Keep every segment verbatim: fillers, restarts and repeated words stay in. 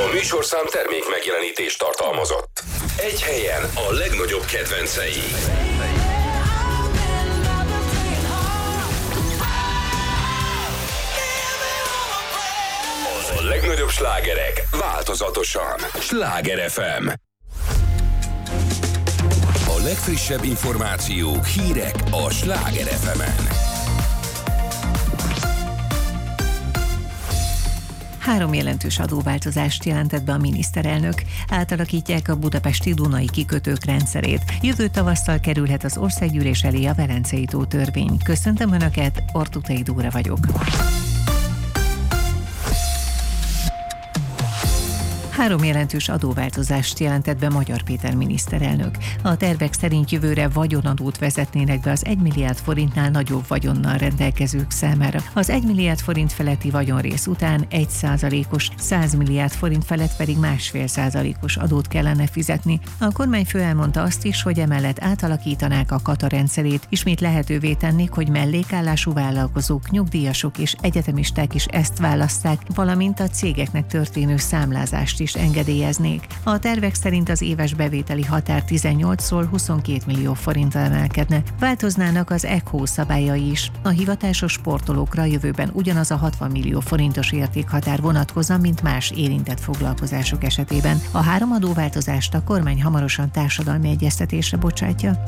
A műsorszám termék megjelenítést tartalmazott. Egy helyen a legnagyobb kedvencei. A legnagyobb slágerek változatosan. Sláger ef em. A legfrissebb információk, hírek a Sláger ef emen. Három jelentős adóváltozást jelentett be a miniszterelnök. Átalakítják a budapesti Dunai kikötők rendszerét. Jövő tavasszal kerülhet az országgyűlés elé a Velencei tó törvény. Köszöntöm Önöket, Ortuthey Dóra vagyok. Három jelentős adóváltozást jelentett be Magyar Péter miniszterelnök. A tervek szerint jövőre vagyonadót vezetnének be az egy milliárd forintnál nagyobb vagyonnal rendelkezők számára. Az egy milliárd forint feletti vagyonrész után egy százalékos, száz milliárd forint felett pedig másfél százalékos adót kellene fizetni. A kormányfő elmondta azt is, hogy emellett átalakítanák a kata rendszerét, ismét lehetővé tennék, hogy mellékállású vállalkozók, nyugdíjasok és egyetemisták is ezt válasszák, valamint a cégeknek történő számlázást is engedélyeznék. A tervek szerint az éves bevételi határ tizennyolcról huszonkét millió forintra emelkedne. Változnának az e cé o szabályai is. A hivatásos sportolókra jövőben ugyanaz a hatvan millió forintos értékhatár vonatkozna, mint más érintett foglalkozások esetében. A három adóváltozást a kormány hamarosan társadalmi egyeztetésre bocsátja.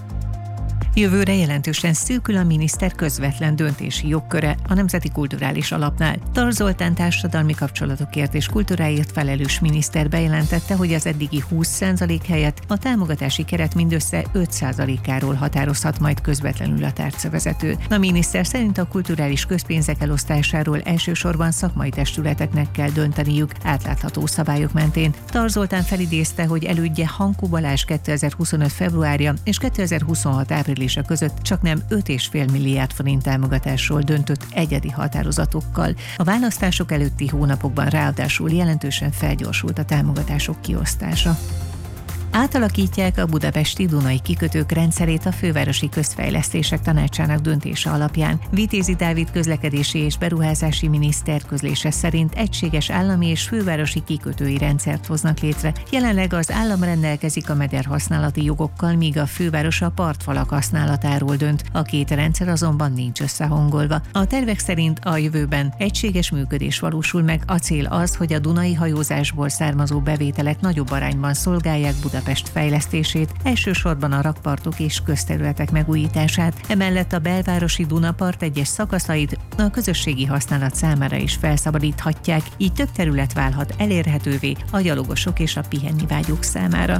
Jövőre jelentősen szűkül a miniszter közvetlen döntési jogköre a Nemzeti Kulturális Alapnál. Tar Zoltán társadalmi kapcsolatokért és kultúráért felelős miniszter bejelentette, hogy az eddigi húsz százalék helyett a támogatási keret mindössze öt százalékáról határozhat majd közvetlenül a tárcavezető. A miniszter szerint a kulturális közpénzek elosztásáról elsősorban szakmai testületeknek kell dönteniük átlátható szabályok mentén. Tar Zoltán felidézte, hogy elődje Hankó Balázs kétezer-huszonöt februárja és kétezer-huszonhat április között csak nem öt egész öt milliárd forint támogatásról döntött egyedi határozatokkal. A választások előtti hónapokban ráadásul jelentősen felgyorsult a támogatások kiosztása. Átalakítják a budapesti Dunai kikötők rendszerét a Fővárosi Közfejlesztések Tanácsának döntése alapján. Vitézi Dávid közlekedési és beruházási miniszter közlése szerint egységes állami és fővárosi kikötői rendszert hoznak létre. Jelenleg az állam rendelkezik a meder használati jogokkal, míg a főváros a partfalak használatáról dönt. A két rendszer azonban nincs összehangolva. A tervek szerint a jövőben egységes működés valósul meg. A cél az, hogy a dunai hajózásból származó bevételek nagyobb arányban szolgálják Budapest fejlesztését, elsősorban a rakpartok és közterületek megújítását, emellett a belvárosi Dunapart egyes szakaszait a közösségi használat számára is felszabadíthatják, így több terület válhat elérhetővé a gyalogosok és a pihenni vágyók számára.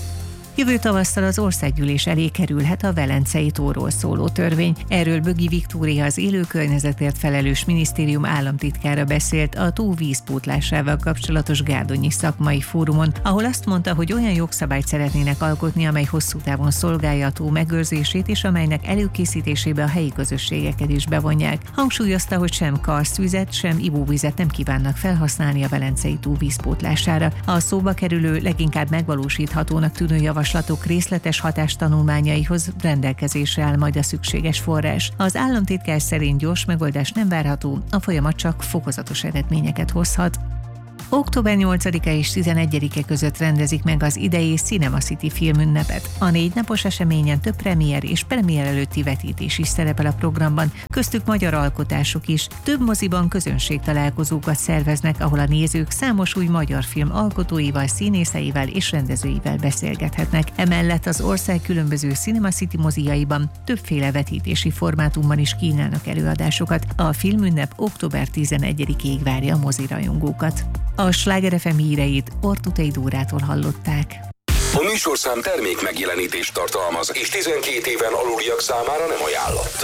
Jövő tavasszal az országgyűlés elé kerülhet a Velencei tóról szóló törvény. Erről Bögi Viktória, az élőkörnyezetért felelős minisztérium államtitkára beszélt a tó vízpótlásával kapcsolatos gárdonyi szakmai fórumon, ahol azt mondta, hogy olyan jogszabályt szeretnének alkotni, amely hosszú távon szolgálja a tó megőrzését, és amelynek előkészítésébe a helyi közösségeket is bevonják. Hangsúlyozta, hogy sem karsztvizet, sem ivóvizet nem kívánnak felhasználni a Velencei tó vízpótlására. A szóba kerülő, leginkább megvalósíthatónak tűnő javaslat javaslatok részletes hatástanulmányaihoz rendelkezésre áll majd a szükséges forrás. Az államtitkár szerint gyors megoldás nem várható, a folyamat csak fokozatos eredményeket hozhat. október nyolcadika és tizenegyedike között rendezik meg az idei Cinema City filmünnepet. A négy napos eseményen több premier és premier előtti vetítés is szerepel a programban, köztük magyar alkotások is. Több moziban közönségtalálkozókat szerveznek, ahol a nézők számos új magyar film alkotóival, színészeivel és rendezőivel beszélgethetnek. Emellett az ország különböző Cinema City moziaiban többféle vetítési formátumban is kínálnak előadásokat. A filmünnep október tizenegyedikéig várja a mozirajongókat. A Sláger ef em híreit Ortuthey Dórától hallották. A műsorszám termék megjelenítést tartalmaz, és tizenkét éven aluliak számára nem ajánlott.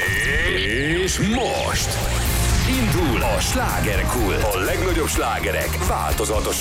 És most indul a Slágerkult. A legnagyobb slágerek változatosan.